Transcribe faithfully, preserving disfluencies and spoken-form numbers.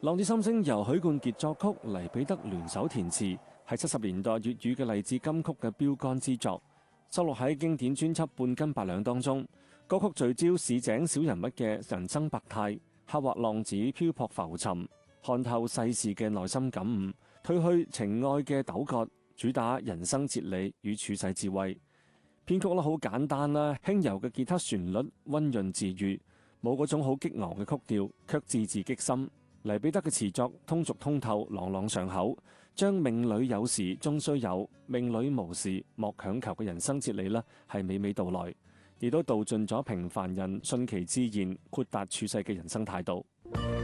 浪子心聲由許冠傑作曲，黎彼得聯手填詞，係七十年代粵語嘅勵志金曲嘅標杆之作，收錄喺經典專輯《半斤八兩》當中。歌曲聚焦市井小人物嘅人生百態，刻畫浪子漂泊浮沉，看透世事嘅內心感悟，褪去情愛嘅糾葛，主打人生哲理與處世智慧。編曲咧好簡單啦，輕柔嘅吉他旋律溫潤治愈，冇嗰種好激昂嘅曲調，卻字字擊心。黎彼得嘅詞作通俗通透，朗朗上口，將命裏有時終須有，命裏無時莫強求嘅人生哲理呢係娓娓道來，亦都道盡咗平凡人順其自然、豁達處世嘅人生態度。